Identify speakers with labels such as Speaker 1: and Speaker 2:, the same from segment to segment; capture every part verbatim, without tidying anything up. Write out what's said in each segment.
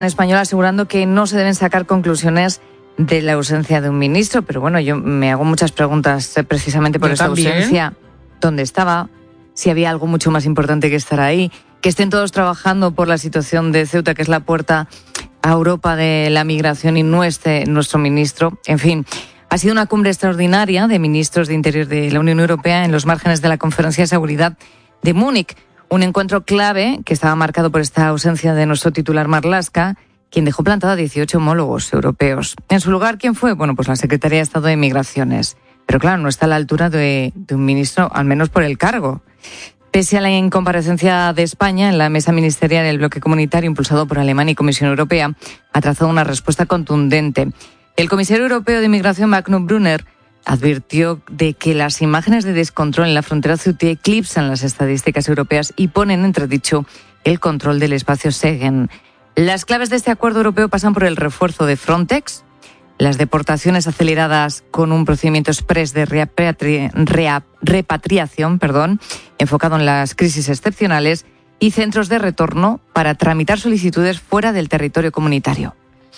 Speaker 1: español asegurando que no se deben sacar conclusiones de la ausencia de un ministro, pero bueno, yo me hago muchas preguntas precisamente por esa ausencia. ¿Dónde estaba? Si había algo mucho más importante que estar ahí. Que estén todos trabajando por la situación de Ceuta, que es la puerta a Europa de la migración, y no esté nuestro ministro. En fin, ha sido una cumbre extraordinaria de ministros de Interior de la Unión Europea en los márgenes de la Conferencia de Seguridad de Múnich. Un encuentro clave que estaba marcado por esta ausencia de nuestro titular Marlaska, quien dejó plantado a dieciocho homólogos europeos. En su lugar, ¿quién fue? Bueno, pues la Secretaría de Estado de Migraciones. Pero claro, no está a la altura de, de un ministro, al menos por el cargo. Pese a la incomparecencia de España en la mesa ministerial del bloque comunitario impulsado por Alemania y Comisión Europea, ha trazado una respuesta contundente. El comisario europeo de Migración, Knut Brunner, advirtió de que las imágenes de descontrol en la frontera ceutí eclipsan las estadísticas europeas y ponen en entredicho el control del espacio Schengen. Las claves de este acuerdo europeo pasan por el refuerzo de Frontex, las deportaciones aceleradas con un procedimiento exprés de reapatri- rea- repatriación, perdón, enfocado en las crisis excepcionales, y centros de retorno para tramitar solicitudes fuera del territorio comunitario.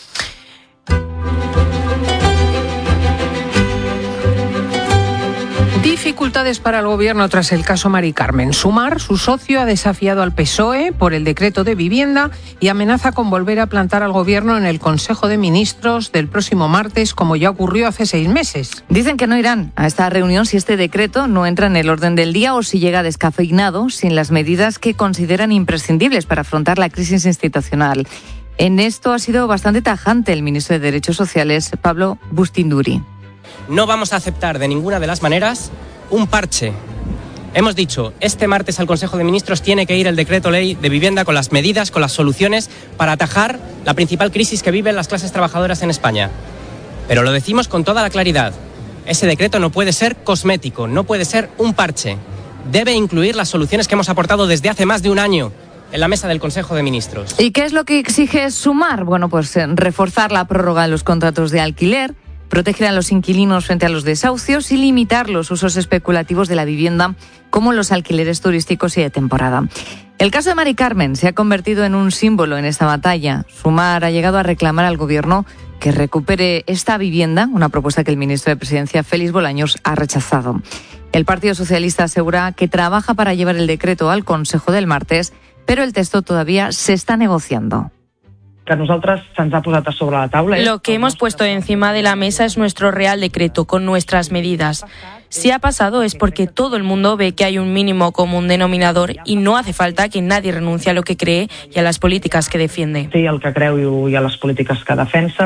Speaker 2: Dificultades para el Gobierno tras el caso Mari Carmen. Sumar, su socio, ha desafiado al P S O E por el decreto de vivienda y amenaza con volver a plantar al Gobierno en el Consejo de Ministros del próximo martes, como ya ocurrió hace seis meses.
Speaker 1: Dicen que no irán a esta reunión si este decreto no entra en el orden del día o si llega descafeinado, sin las medidas que consideran imprescindibles para afrontar la crisis institucional. En esto ha sido bastante tajante el ministro de Derechos Sociales, Pablo Bustinduri.
Speaker 3: No vamos a aceptar de ninguna de las maneras un parche. Hemos dicho, este martes al Consejo de Ministros tiene que ir el decreto ley de vivienda con las medidas, con las soluciones para atajar la principal crisis que viven las clases trabajadoras en España. Pero lo decimos con toda la claridad. Ese decreto no puede ser cosmético, no puede ser un parche. Debe incluir las soluciones que hemos aportado desde hace más de un año en la mesa del Consejo de Ministros.
Speaker 1: ¿Y qué es lo que exige Sumar? Bueno, pues eh, reforzar la prórroga de los contratos de alquiler, proteger a los inquilinos frente a los desahucios y limitar los usos especulativos de la vivienda, como los alquileres turísticos y de temporada. El caso de Mari Carmen se ha convertido en un símbolo en esta batalla. Sumar ha llegado a reclamar al Gobierno que recupere esta vivienda, una propuesta que el ministro de Presidencia, Félix Bolaños, ha rechazado. El Partido Socialista asegura que trabaja para llevar el decreto al Consejo del martes, pero el texto todavía se está negociando.
Speaker 4: Que nosaltres se'ns ha posat a sobre la taula.
Speaker 5: Lo que hemos puesto encima de la mesa es nuestro Real Decreto con nuestras medidas. Si ha pasado es porque todo el mundo ve que hay un mínimo común denominador y no hace falta que nadie renuncie a lo que cree y a las políticas que defiende.
Speaker 4: Sí, el que creu i a les polítiques que defensa.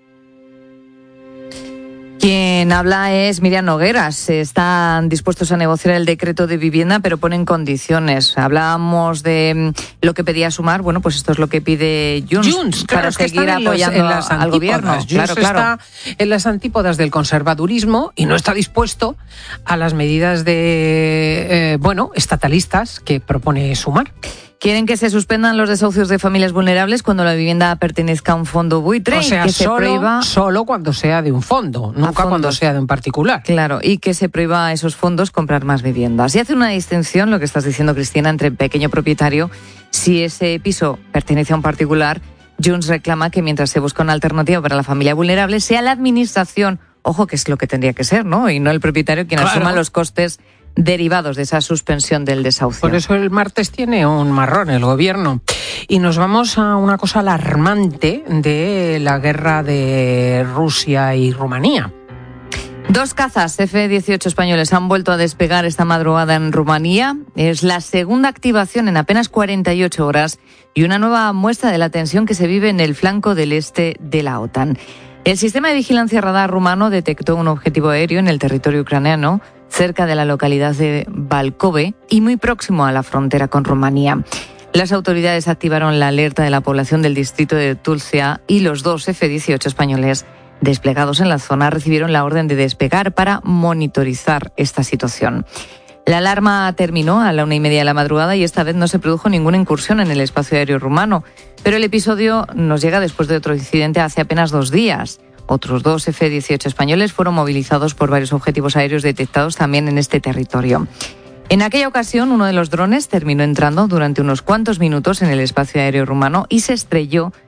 Speaker 1: Quien habla es Miriam Nogueras. Están dispuestos a negociar el decreto de vivienda, pero ponen condiciones. Hablábamos de lo que pedía Sumar. Bueno, pues esto es lo que pide Junts,
Speaker 2: Junts
Speaker 1: para
Speaker 2: claro,
Speaker 1: seguir
Speaker 2: es que
Speaker 1: apoyando
Speaker 2: en las, en las
Speaker 1: al Gobierno.
Speaker 2: Junts
Speaker 1: Claro, claro.
Speaker 2: está en las antípodas del conservadurismo y no está dispuesto a las medidas de, eh, bueno, estatalistas que propone Sumar.
Speaker 1: Quieren que se suspendan los desahucios de familias vulnerables cuando la vivienda pertenezca a un fondo buitre.
Speaker 2: O sea,
Speaker 1: y que se
Speaker 2: solo,
Speaker 1: prohíba...
Speaker 2: solo cuando sea de un fondo, nunca cuando sea de un particular.
Speaker 1: Claro, y que se prohíba a esos fondos comprar más viviendas. Y hace una distinción, lo que estás diciendo, Cristina, entre pequeño propietario. Si ese piso pertenece a un particular, Junts reclama que mientras se busca una alternativa para la familia vulnerable, sea la administración, ojo, que es lo que tendría que ser, ¿no? Y no el propietario quien claro. asuma los costes derivados de esa suspensión del desahucio.
Speaker 2: Por eso el martes tiene un marrón el Gobierno. Y nos vamos a una cosa alarmante de la guerra de Rusia y Rumanía.
Speaker 1: Dos cazas F dieciocho españoles han vuelto a despegar esta madrugada en Rumanía. Es la segunda activación en apenas cuarenta y ocho horas y una nueva muestra de la tensión que se vive en el flanco del este de la OTAN. El sistema de vigilancia radar rumano detectó un objetivo aéreo en el territorio ucraniano, cerca de la localidad de Valkove y muy próximo a la frontera con Rumanía. Las autoridades activaron la alerta de la población del distrito de Tulcea y los dos F dieciocho españoles desplegados en la zona recibieron la orden de despegar para monitorizar esta situación. La alarma terminó a la una y media de la madrugada y esta vez no se produjo ninguna incursión en el espacio aéreo rumano, pero el episodio nos llega después de otro incidente hace apenas dos días. Otros dos F dieciocho españoles fueron movilizados por varios objetivos aéreos detectados también en este territorio. En aquella ocasión, uno de los drones terminó entrando durante unos cuantos minutos en el espacio aéreo rumano y se estrelló